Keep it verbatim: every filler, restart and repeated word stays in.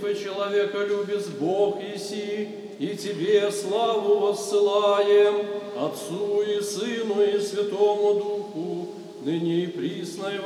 и человеколюбец Бог еси, и Тебе славу воссылаем, Отцу и Сыну и Святому Духу, ныне и присно и